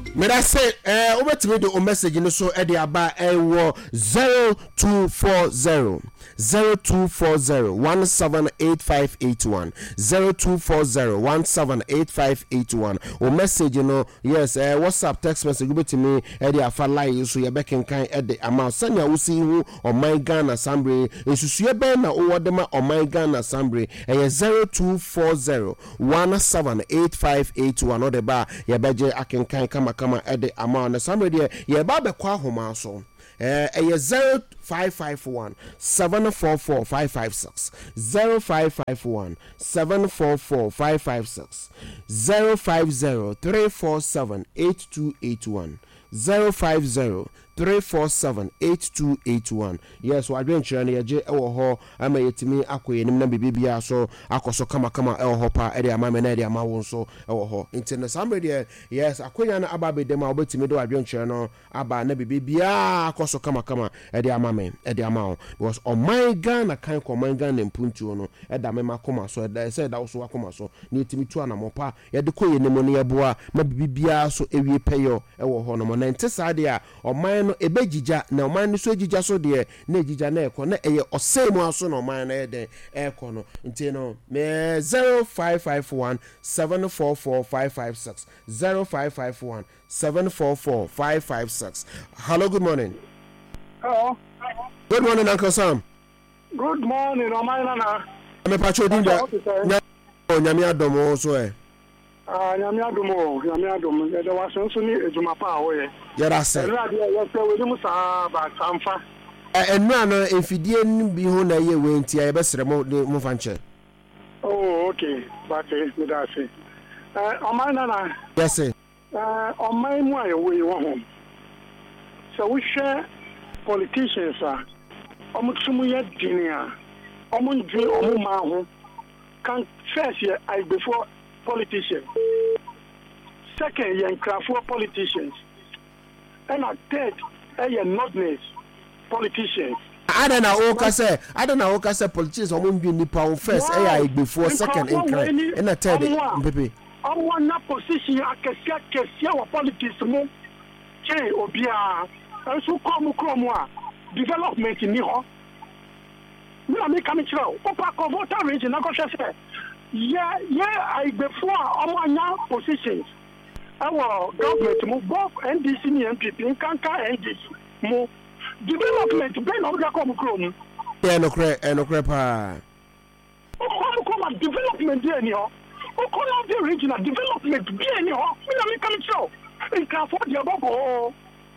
Me that say obetimi do o message no so e dey aba 0240 178581 0240 178581 o message no yes WhatsApp text message obetimi e dey afa line so ye bekenkan e dey ama sanya wo si hu o my Ghana Assembly esusue ben na o wodema o my Ghana Assembly 0240 178581 o de ba ye beje akenkan kama ede ama na Assembly ye ba be kwa homa so 0551 744 556 0551 744 556 050 347 8281 050 347 8281 yes wa adventure na yeje ewo ho ama yetimi akoye nim na bibia so akoso kama ewo ho pa ede ama me na ede ama won so ewo ho internet somebody yes akoya na aba be dem obetimi do adventure no aba na bibia akoso kama ede ama me ede ama o because on my Ghana kan ko my Ghana mpuntu no eda me makoma so eda say da so akoma so na yetimi tu anamopa yede koye nim no yeboa ma bibia so ewie peyo ewo ho no mo na ntesade a o my ebejija na oman so ejija so de na ejija na ekọ na eye osemu aso na oman na eden ekọ no nti no me 0551 744 556 0551 744 556 hello good morning. Hello. Good morning Uncle Sam. Good morning oman na me pacho dinda nyame adomo so nyame adomo de waso ni ejuma pa awoye yara se radio ye se we mu sa ba samfa enra no efidie bi ho na ye we ntia ye besere mo fa nche. Oh okay but me da se omana na yes sir omai mu aye we wo ho so we share politicians omutumu ye dinia omundri omuma ho kan first year I before politicians. Second, young craftful politicians. And third, notness politicians. I don't know politicians or won't be nipa first before second and a third baby. I want that position I can see our politics more. Che obia and so come development in Niho. We are making it out. Papa voter region, I say. Yeah, I before our positions. Our government move both NDC and MPP in Kanka NDC move development ben of the come chrome. Yeah, no crepa. Come development there anyhow. Come the regional development be anyhow. We are making show. In Crawford the above.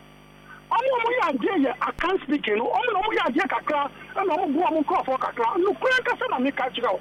I can't speak in. I'm kakra and I'm going to for kakra. No Kaka make catch.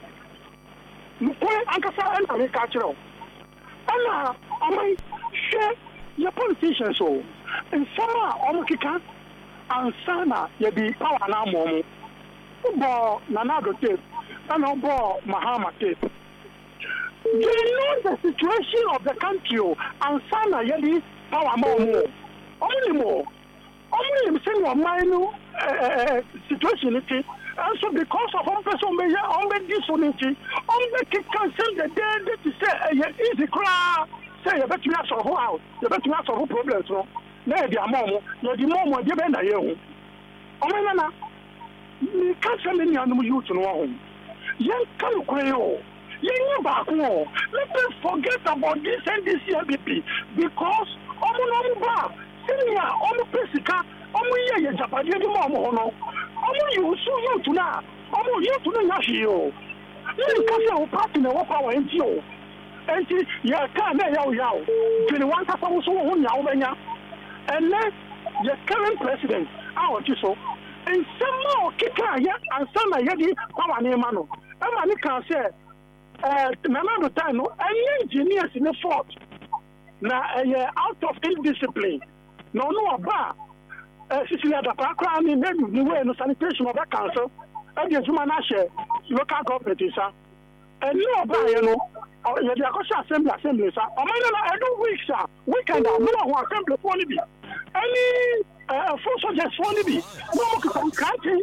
Ankasa and America. And I share your politicians so and Sama Omokika and Sana Yabi Power Namomo. Ubo Nanado tape and Ubo Mahama tape. They know the situation of the country and Sana Yabi Power Momo. Only more. Only saying minor situation. And so because of one person may only disunity, only cancel the day to say easy cry, say you better not solve out, you better not solve problems. No, the amount, the moment you bend a year. Omena, you can't send any animal you to know. Young Kaluqueo, young Baku, let us forget about this and this MVP because Omunamba, Senior, Omupesica, Omuya Japadi, Mono. You so to now. You to the national. You can't party in our power NGO. And you can't yao. 21 so and then the current president, our Chiso, and some more Kika and some Yadi Power Nemano. And I can say, Nana time, and engineers in the fort. Now, out of indiscipline. No, bar. Sicilia da Pakra, maybe the way no sanitation of that council, and the Zumanashe, local government is, and no by the Akosha Assembly, sir. Or I don't wish, sir. Weekend, no one assembly for be. Any full soldiers for be. No country.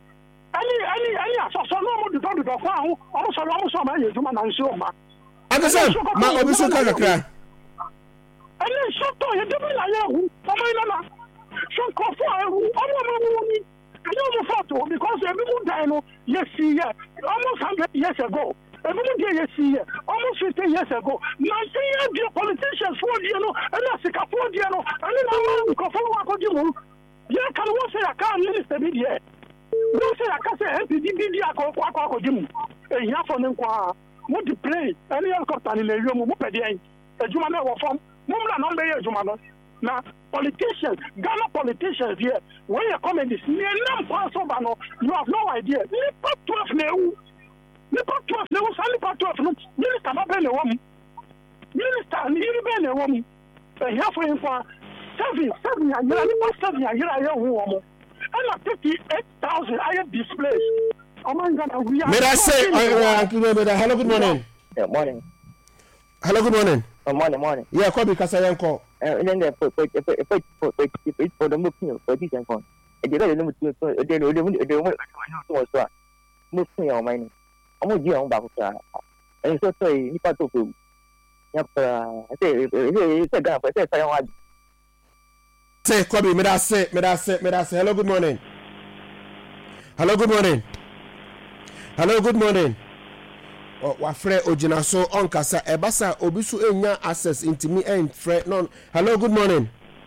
Any so no more to the farm, also my Zuman and Shoma. Anderson, my Obiso Kakra. And then shut up, you don't like who? So call for a I don't know because everyone died, yes, almost 100 years ago. Everyone yes, almost 50 years ago. 19 years politicians for and that's a couple of and then I'm going to follow you. Yeah, can you say I can't minister media? Don't say I can't say MPD, and you have for them what to play any helicopter in the room, a Jumana or from Mumla number Jumana. Now, politicians, Ghana politicians here, when you come in this, you have no idea. Nipa 12 now, Nipa 12 Minister Mabene woman, Minister Niribene woman, and here for him for 7 years, woman, and 58,000 I have displaced. Oh my God, we are. May I say, hello, good morning. Yeah, morning. Hello, good morning. Morning. Yeah, call because I am called. And then for the moving politician phone. And they don't moving your mind. I'm with you on Bakuta. And so say, you got to do. Yep, I say, it's a gun, but I say, I want. Say, Kobe, may I say, hello, good morning. Hello, good morning. Wafre Ojina so on kasa ebasa obisu enya access into me and Fred non. Hello, good morning.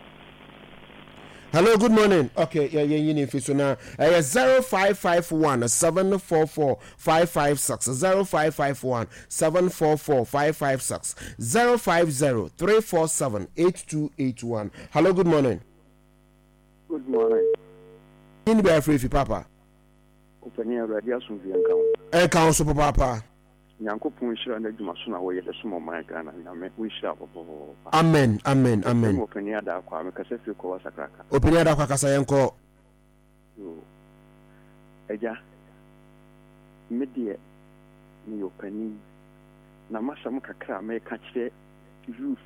Okay, yeah, you need to now. 0551 744 556 0551 744 556 050 347 8281. Hello, good morning. Good morning. In be free papa. Openia radio so vi enka. Enka so papa. Nyankopon hira na dwuma so na wo yede so mo man Ghana na me wo hira popo. Amen. Openia da kwa me kase fi ko wasakraka. Openia da kwa kasa yenko. Eja. Medie ni openi na masam kakra me ka kire youth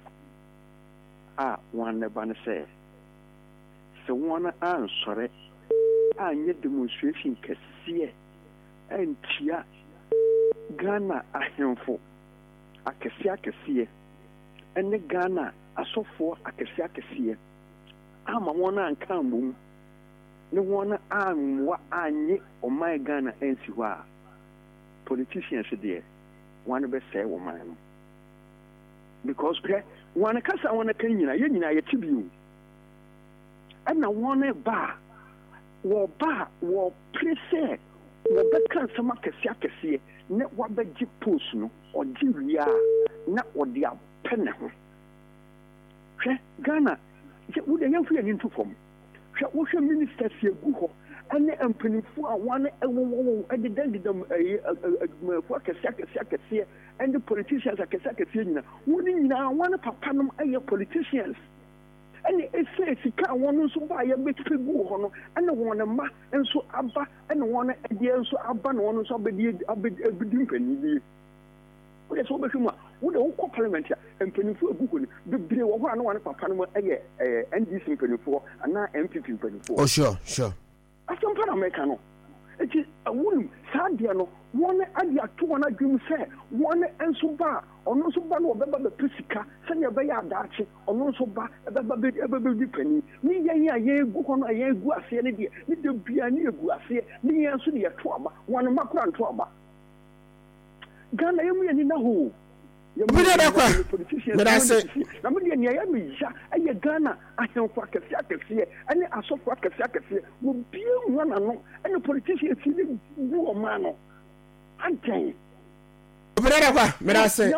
one ba ne se one ansore anye demonstration kasiye entia Ghana ahemfo akasiye ene Ghana asofo akasiye ama wona anka mbom ne wona anwa anye omai Ghana ensi wa politicians there one be say woman because one kasa one kan nyina ye nyina ye tibiu ana one ba wo prese wo be kan sama kasiye ne wabeji post no odiria na odia pene ho hwe Ghana je wo de yamfu ye ntu fom hwe wo hwe ministers ye gu ho ane empanifu a one ewo edededam fu akasiye and the politicians akasiye nyina woni nyina one papa nom aye politicians and say sika won so ba ye betpegu ho no and won ma enso aba and won ade enso aba no won so abedi mpani bi wo de so behwuma wo de wo parliament ya mpanifu agugu ni bebre wo ho ana won papa no aye NDC mpanifu ana MPP mpanifu oh sure asampa na America no eti awunum sadia no won ade ato won adwum se won enso ba ono so ba no obeba be pesika se ne be ya adaache ono so ba ebeba bi pani ni yen ya ye gu ho no ye gu ase ne de ni de bia ni egu ase ni yen so ne ye to aba won makura nto aba Ghana yemu ye ni na ho Bida da kwa. Bida se. Na me ni ya me ja aye Ghana ahemfo akasiye ane asofo akasiye wo bie nwana no ane politicians ni bu o ma no anten Bida da kwa. Bida se.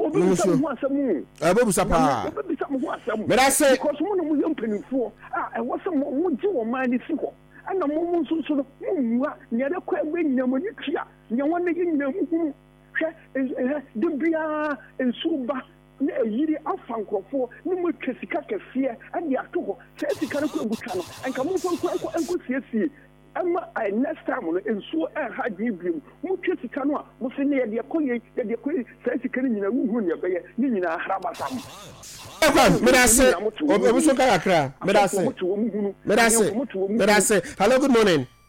Abebu sapa. Bida se. Because mo no mo yempanifo e wo se mo ji wo ma ni si ho ana mo nso no mo ni ada kwa gbe nyam ni tua nya wona yi nyam hu Dubia and Suba, Yiri Alfankrofo, no Kessica Cassia, and the Atuho, Sessica Butano, and come from Quaco and Cossiesi. I next time and so I had Gibrium, Mukesicano, Mosene, the Akoye, the Akoye, Sessica in a wound, Nina Harabasam. Medase, hello, good morning.